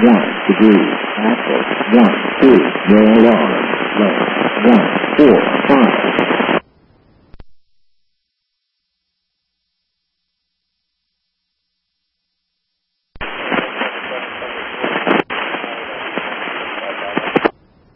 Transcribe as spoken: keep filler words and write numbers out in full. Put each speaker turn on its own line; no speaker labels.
one degrees, axle, one, two, roll arms, left, one, four, five,